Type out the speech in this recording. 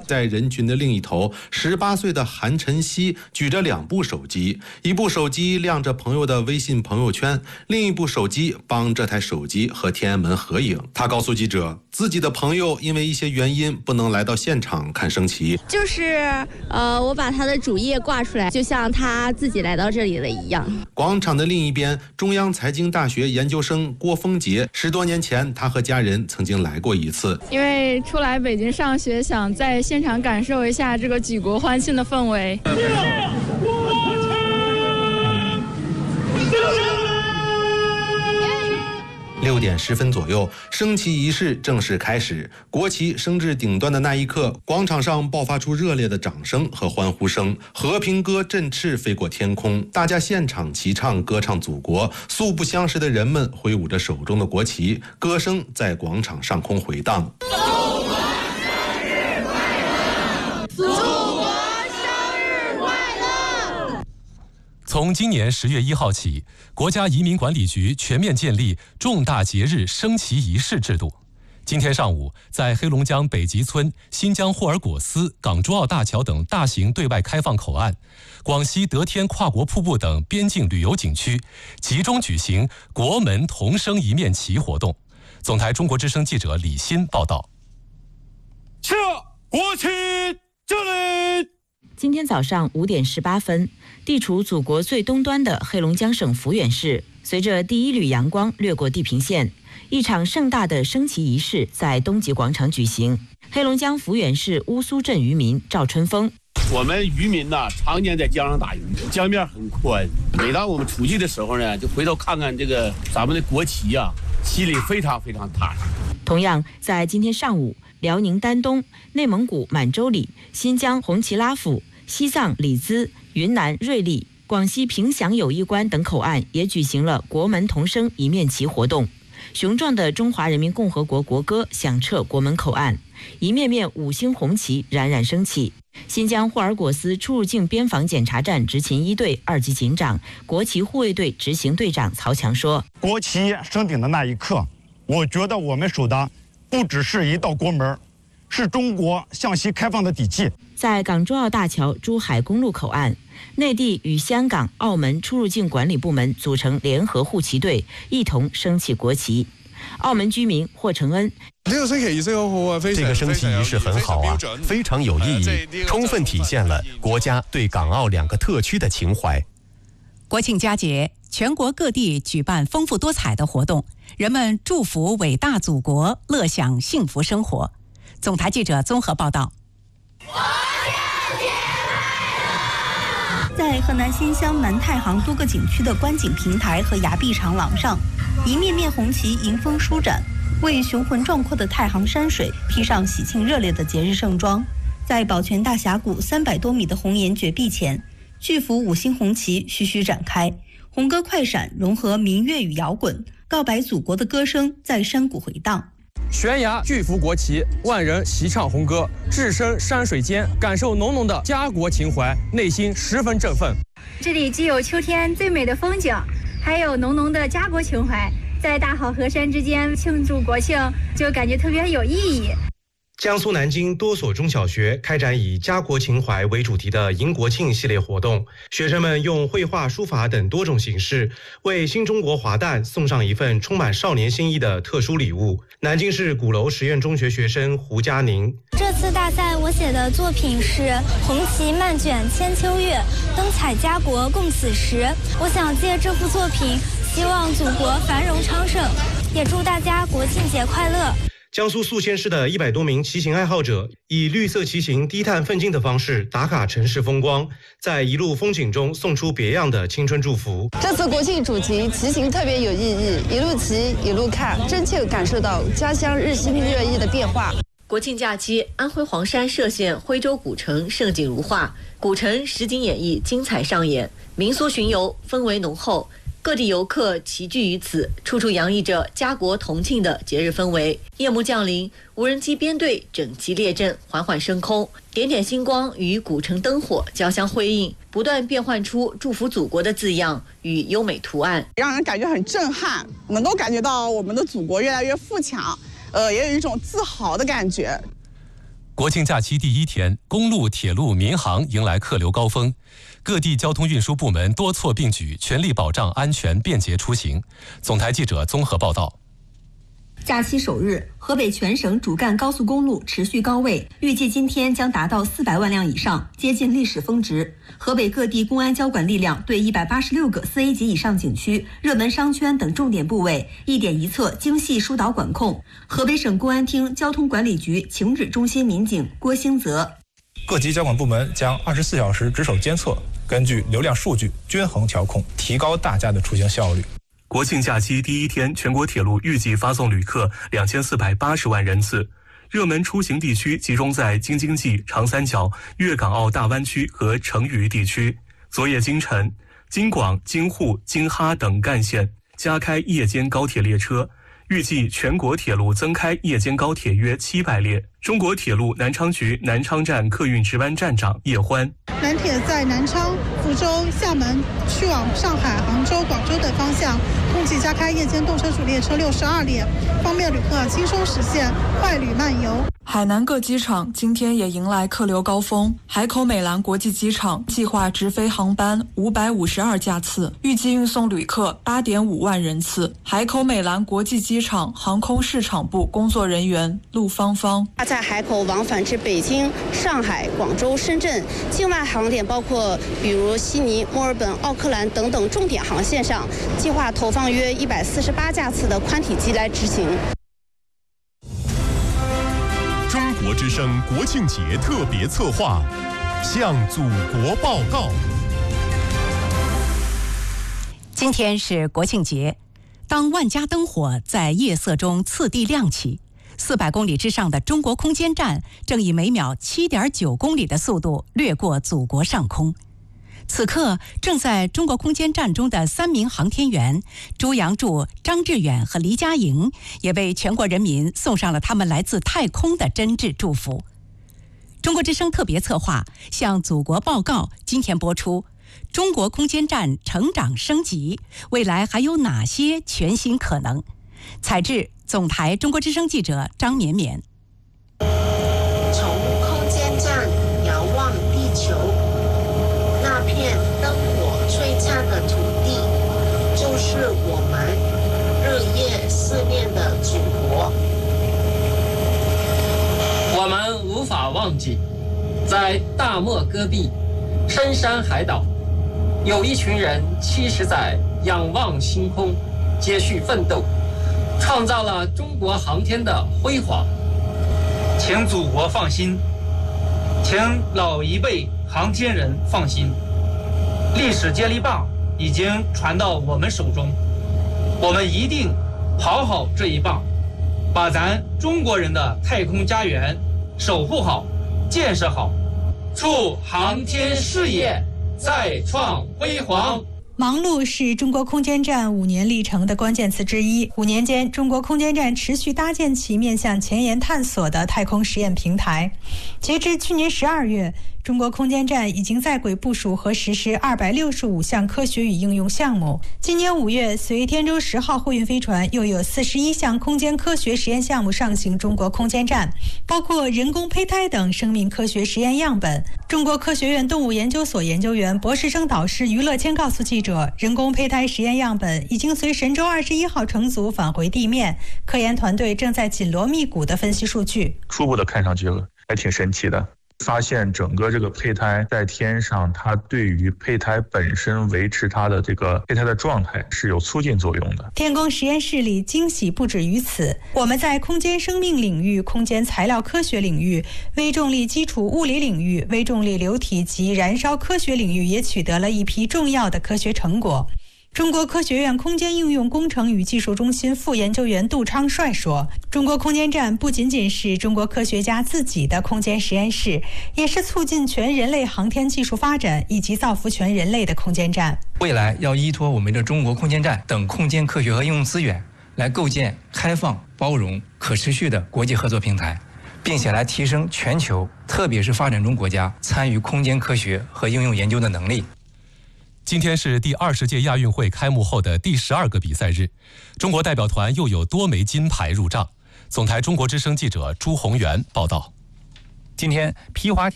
在人群的另一头，18岁的韩晨曦举着2部手机，一部手机亮着朋友的微信朋友圈，另一部手机帮这台手机和天安门合影。他告诉记者，自己的朋友因为一些原因不能来到现场看升旗， 我把他的主页挂出来，就像他自己来到这里了一样。 广场的另一边，中央财经大学研究生郭峰杰，10多年前他和家人曾经来过一次。 因为出来北京上学，想在现场感受一下这个举国欢庆的氛围。 6点10分左右，升旗仪式正式开始。国旗升至顶端的那一刻，广场上爆发出热烈的掌声和欢呼声，和平歌振翅飞过天空，大家现场齐唱歌唱祖国。素不相识的人们挥舞着手中的国旗，歌声在广场上空回荡。 从今年10月1号起，国家移民管理局全面建立重大节日升旗仪式制度。今天上午，在黑龙江北极村、新疆霍尔果斯、港珠澳大桥等大型对外开放口岸，广西德天跨国瀑布等边境旅游景区，集中举行国门同升一面旗活动。总台中国之声记者李欣报道。 下国旗敬礼。 今天早上5点18分，地处祖国最东端的黑龙江省抚远市，随着第一缕阳光掠过地平线，一场盛大的升旗仪式在东极广场举行。黑龙江抚远市乌苏镇渔民赵春风： 我们渔民呢，常年在江上打鱼，江面很宽。每当我们出去的时候呢，就回头看看这个咱们的国旗啊，心里非常非常踏实。 同样，在今天上午，辽宁丹东、内蒙古满洲里、新疆红旗拉府、西藏里兹、云南瑞丽、广西凭祥友谊关等口岸也举行了国门同升一面旗活动。雄壮的中华人民共和国国歌响彻国门口岸，一面面5星红旗冉冉升起。新疆霍尔果斯出入境边防检查站执勤1队2级警长、国旗护卫队执行队长曹强说： 国旗升顶的那一刻，我觉得我们守的不只是一道国门，是中国向西开放的底气。 在港珠澳大桥珠海公路口岸，内地与香港、澳门出入境管理部门组成联合护旗队，一同升起国旗。澳门居民霍承恩： 这个升旗仪式很好啊，非常有意义，充分体现了国家对港澳2个特区的情怀。 国庆佳节，全国各地举办丰富多彩的活动，人们祝福伟大祖国，乐享幸福生活。总台记者综合报道。 在河南新乡南太行多个景区的观景平台和崖壁长廊上，一面面红旗迎风舒展，为雄浑壮阔的太行山水披上喜庆热烈的节日盛装。在宝泉大峡谷300多米的红岩绝壁前，巨幅5星红旗徐徐展开，红歌快闪融合民乐与摇滚，告白祖国的歌声在山谷回荡。 悬崖巨幅国旗，万人齐唱红歌，置身山水间，感受浓浓的家国情怀，内心十分振奋。 这里既有秋天最美的风景，还有浓浓的家国情怀，在大好河山之间庆祝国庆，就感觉特别有意义。 江苏南京多所中小学开展以家国情怀为主题的迎国庆系列活动，学生们用绘画、书法等多种形式，为新中国华诞送上一份充满少年心意的特殊礼物。南京市鼓楼实验中学学生胡佳宁： 这次大赛我写的作品是《红旗漫卷千秋月，灯彩家国共此时》。我想借这幅作品，希望祖国繁荣昌盛，也祝大家国庆节快乐。 江苏宿迁市的100多名骑行爱好者以绿色骑行低碳奋进的方式打卡城市风光，在一路风景中送出别样的青春祝福。 这次国庆主题骑行特别有意义，一路骑一路看，真切感受到家乡日新月异的变化。 国庆假期，安徽黄山歙县徽州古城盛景如画，古城实景演绎精彩上演，民俗巡游氛围浓厚。各地游客齐聚于此，处处洋溢着家国同庆的节日氛围。夜幕降临，无人机编队整齐列阵，缓缓升空，点点星光与古城灯火交相辉映，不断变换出祝福祖国的字样与优美图案， 让人感觉很震撼，能够感觉到我们的祖国越来越富强，也有一种自豪的感觉。 国庆假期第一天，公路、铁路、民航迎来客流高峰，各地交通运输部门多措并举，全力保障安全便捷出行。总台记者综合报道。 假期首日，河北全省主干高速公路持续高位，预计今天将达到400万辆以上，接近历史峰值。河北各地公安交管力量对186个4A 级以上景区、热门商圈等重点部位一点一策，精细疏导管控。河北省公安厅交通管理局情指中心民警郭兴泽： 各级交管部门将24小时值守监测，根据流量数据均衡调控，提高大家的出行效率。 国庆假期第一天，全国铁路预计发送旅客2480万人次。热门出行地区集中在京津冀、长三角、粤港澳大湾区和成渝地区。昨夜今晨，京广、京沪、京哈等干线加开夜间高铁列车，预计全国铁路增开夜间高铁约700列。中国铁路南昌局南昌站客运值班站长叶欢： 南铁在南昌、福州、厦门去往上海、杭州、广州等方向，共计加开夜间动车主列车62列，方便旅客轻松实现快旅慢游。 海南各机场今天也迎来客流高峰，海口美兰国际机场计划直飞航班552架次，预计运送旅客8.5万人次。海口美兰国际机场航空市场部工作人员陆芳芳： 在海口往返至北京、上海、广州、深圳境外航点，包括比如悉尼、墨尔本、奥克兰等等重点航线上，计划投放约148架次的宽体机来执行。 中国之声国庆节特别策划，向祖国报告。 今天是国庆节，当万家灯火在夜色中次第亮起，400公里之上的中国空间站正以每秒7.9公里的速度掠过祖国上空。此刻，正在中国空间站中的3名航天员朱杨柱、张志远和黎佳莹，也为全国人民送上了他们来自太空的真挚祝福。中国之声特别策划向祖国报告今天播出：中国空间站成长升级，未来还有哪些全新可能？采制总台中国之声记者张绵绵。 从空间站遥望地球，那片灯火璀璨的土地，就是我们日夜思念的祖国。 我们无法忘记，在大漠戈壁、深山海岛，有一群人70载仰望星空，接续奋斗，创造了中国航天的辉煌。请祖国放心，请老一辈航天人放心，历史接力棒已经传到我们手中，我们一定跑好这一棒，把咱中国人的太空家园守护好、建设好，祝航天事业再创辉煌。 忙碌是中国空间站5年历程的关键词之一。5年间，中国空间站持续搭建起面向前沿探索的太空实验平台。截至去年12月，中国空间站已经在轨部署和实施265项科学与应用项目。今年5月，随天舟10号货运飞船又有41项空间科学实验项目上行中国空间站，包括人工胚胎等生命科学实验样本。中国科学院动物研究所研究员、博士生导师于乐谦告诉记者，人工胚胎实验样本已经随神舟21号乘组返回地面，科研团队正在紧锣密鼓地分析数据。 初步的看上去还挺神奇的，发现整个这个胚胎在天上，它对于胚胎本身维持它的这个胚胎的状态是有促进作用的。 天宫实验室里惊喜不止于此，我们在空间生命领域、空间材料科学领域、微重力基础物理领域、微重力流体及燃烧科学领域也取得了一批重要的科学成果。中国科学院空间应用工程与技术中心副研究员杜昌帅说，中国空间站不仅仅是中国科学家自己的空间实验室，也是促进全人类航天技术发展以及造福全人类的空间站。 未来要依托我们的中国空间站等空间科学和应用资源，来构建开放、包容、可持续的国际合作平台，并且来提升全球，特别是发展中国家参与空间科学和应用研究的能力。 今天是第20届亚运会开幕后的第12个比赛日，中国代表团又有多枚金牌入账。总台中国之声记者朱宏元报道。 今天皮划艇